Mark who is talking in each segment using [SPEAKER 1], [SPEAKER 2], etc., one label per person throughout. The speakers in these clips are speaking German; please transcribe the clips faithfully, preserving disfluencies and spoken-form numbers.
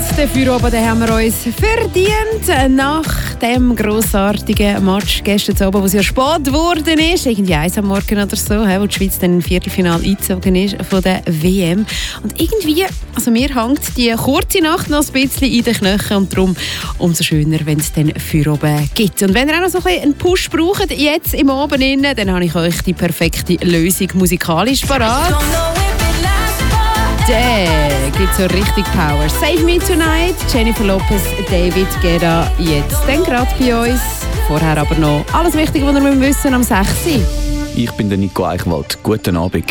[SPEAKER 1] den Feierabend den haben wir uns verdient. Nach dem grossartigen Match gestern Abend, wo es ja spät geworden ist, irgendwie eins am Morgen oder so, wo die Schweiz dann im Viertelfinale eingezogen ist von der W M. Und irgendwie, also mir hängt die kurze Nacht noch ein bisschen in den Knöcheln und darum umso schöner, wenn es dann Feierabend gibt. Und wenn ihr auch noch so ein bisschen einen Push braucht, jetzt im Abend, dann habe ich euch die perfekte Lösung musikalisch parat. Der gibt so richtig Power. Save Me Tonight, Jennifer Lopez, David Guetta, jetzt dann gerade bei uns. Vorher aber noch alles Wichtige, was wir wissen am sechs Uhr.
[SPEAKER 2] Ich bin der Nico Eichwald. Guten Abend.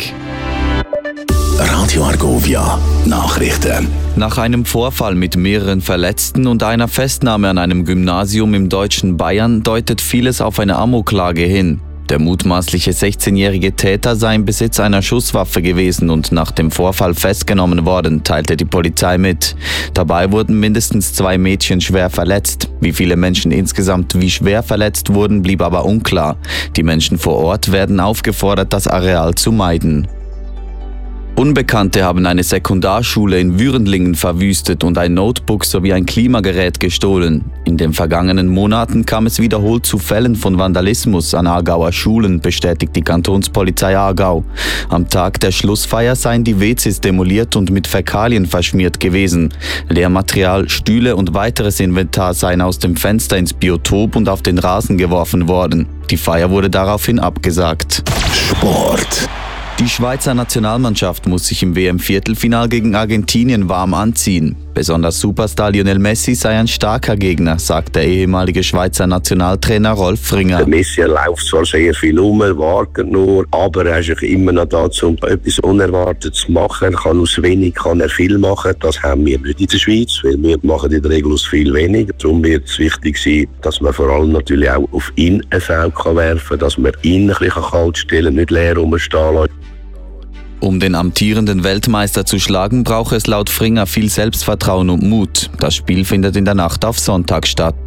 [SPEAKER 3] Radio Argovia Nachrichten.
[SPEAKER 2] Nach einem Vorfall mit mehreren Verletzten und einer Festnahme an einem Gymnasium im deutschen Bayern deutet vieles auf eine Amoklage hin. Der mutmaßliche sechzehnjährige Täter sei im Besitz einer Schusswaffe gewesen und nach dem Vorfall festgenommen worden, teilte die Polizei mit. Dabei wurden mindestens zwei Mädchen schwer verletzt. Wie viele Menschen insgesamt wie schwer verletzt wurden, blieb aber unklar. Die Menschen vor Ort werden aufgefordert, das Areal zu meiden. Unbekannte haben eine Sekundarschule in Würendlingen verwüstet und ein Notebook sowie ein Klimagerät gestohlen. In den vergangenen Monaten kam es wiederholt zu Fällen von Vandalismus an Aargauer Schulen, bestätigt die Kantonspolizei Aargau. Am Tag der Schlussfeier seien die W Cs demoliert und mit Fäkalien verschmiert gewesen. Lehrmaterial, Stühle und weiteres Inventar seien aus dem Fenster ins Biotop und auf den Rasen geworfen worden. Die Feier wurde daraufhin abgesagt.
[SPEAKER 3] Sport.
[SPEAKER 2] Die Schweizer Nationalmannschaft muss sich im W M-Viertelfinal gegen Argentinien warm anziehen. Besonders Superstar Lionel Messi sei ein starker Gegner, sagt der ehemalige Schweizer Nationaltrainer Rolf Fringer.
[SPEAKER 4] Der Messi läuft zwar sehr viel um, wartet nur, aber er ist immer noch da, um etwas Unerwartetes zu machen. Er kann aus wenig kann er viel machen. Das haben wir nicht in der Schweiz, weil wir machen in der Regel aus viel weniger. Darum wird es wichtig sein, dass man vor allem natürlich auch auf ihn ein Feld werfen kann, dass man ihn ein bisschen kalt stellen kann, nicht leer rumstehen lassen.
[SPEAKER 2] Um den amtierenden Weltmeister zu schlagen, brauche es laut Fringer viel Selbstvertrauen und Mut. Das Spiel findet in der Nacht auf Sonntag statt.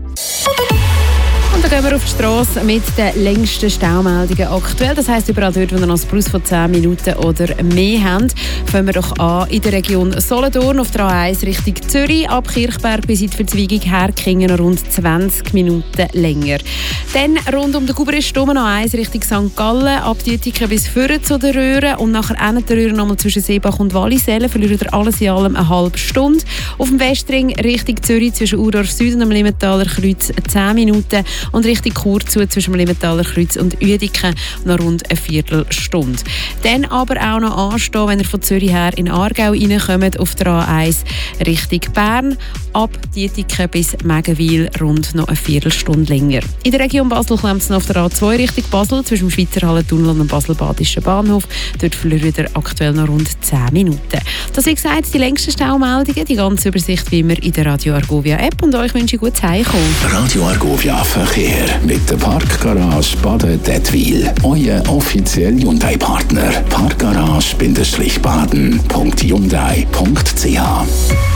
[SPEAKER 1] Und dann gehen wir auf die Strasse mit den längsten Staumeldungen aktuell. Das heisst, überall dort, wo wir noch ein Plus von zehn Minuten oder mehr haben, fangen wir doch an in der Region Solothurn auf der A eins Richtung Zürich, ab Kirchberg bis in die Verzweigung Herkingen rund zwanzig Minuten länger. Dann rund um den Gubrist-Dom A eins Richtung Sankt Gallen, ab Dietiken bis vorne zu der Röhre und nachher auch der Röhre nochmal zwischen Seebach und Wallisellen, verliert ihr alles in allem eine halbe Stunde. Auf dem Westring Richtung Zürich zwischen Urdorf Süd und dem Limmentaler Kreuz zehn Minuten. Und Richtung Chur zu zwischen dem Limmentaler Kreuz und Uediken noch rund eine Viertelstunde. Dann aber auch noch anstehen, wenn ihr von Zürich her in Aargau reinkommt, auf der A eins Richtung Bern. Ab Dietiken bis Megenwil rund noch eine Viertelstunde länger. In der Region Basel klemmt es noch auf der A zwei Richtung Basel zwischen dem Schweizer Hallentunnel und dem Basel-Badischen Bahnhof. Dort verliert ihr aktuell noch rund zehn Minuten. Das wie gesagt die längsten Staumeldungen, die ganze Übersicht wie immer in der Radio Argovia App und euch wünsche ich gutes Heimkommen.
[SPEAKER 3] Radio Argovia Verkehr mit der Parkgarage Baden-Detwil. Euer offizieller Hyundai-Partner. Parkgarage-baden punkt hyundai punkt c h.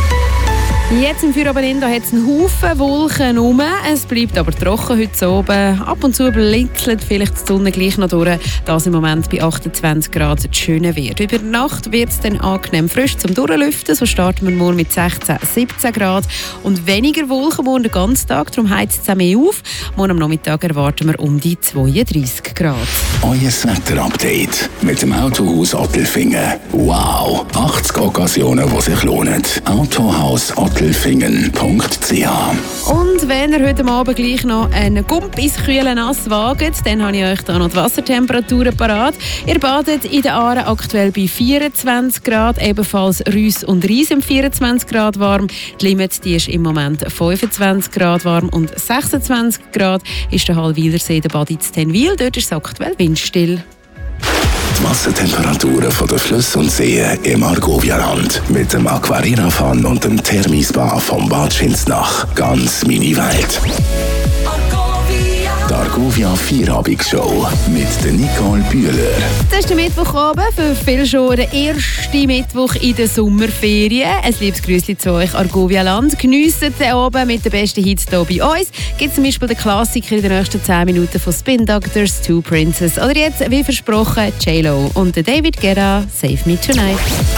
[SPEAKER 1] Jetzt im Feierabend hat es einen Haufen Wolken rum. Es bleibt aber trocken heute oben. Ab und zu blinzelt vielleicht die Sonne gleich noch durch. Das im Moment bei achtundzwanzig Grad schöner wird. Über die Nacht wird es dann angenehm frisch zum Durchlüften. So starten wir morgen mit sechzehn, siebzehn Grad. Und weniger Wolken morgen den ganzen Tag. Darum heizt es auch mehr auf. Morgen am Nachmittag erwarten wir um die zweiunddreißig Grad.
[SPEAKER 3] Euer Wetter-Update mit dem Autohaus Ottelfingen. Wow! achtzig Occasionen, die sich lohnen. Autohaus ottelfingen punkt c h.
[SPEAKER 1] Und wenn ihr heute Abend gleich noch einen Gump ins kühle Nass wagt, dann habe ich euch da noch die Wassertemperaturen parat. Ihr badet in der Aare aktuell bei vierundzwanzig Grad, ebenfalls Rüss und Ries im vierundzwanzig Grad warm. Die Limit die ist im Moment fünfundzwanzig Grad warm und sechsundzwanzig Grad ist der Hallwilersee, der Bad in Tenwil. Dort ist es aktuell windstill.
[SPEAKER 3] Die Wassertemperaturen von den Flüssen und Seen im Argovia-Land mit dem Aquarina-Fan und dem Thermispa vom Bad Schinznach. Ganz meine Welt. Die Argovia Vierabend-Show mit der Nicole Bühler.
[SPEAKER 1] Das ist der Mittwochabend, für viele schon der erste Mittwoch in der Sommerferien. Ein liebes Grüßli zu euch, Argovia Land. Geniessen den Abend mit den besten Hits hier bei uns. Gibt zum Beispiel den Klassiker in den nächsten zehn Minuten von Spin Doctors, Two Princes. Oder jetzt, wie versprochen, J-Lo und David Guetta, Save Me Tonight.